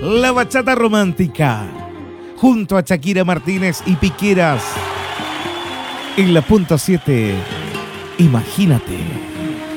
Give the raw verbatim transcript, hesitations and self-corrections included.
La bachata romántica, junto a Shakira Martínez y Piqueras. En la punto siete, imagínate.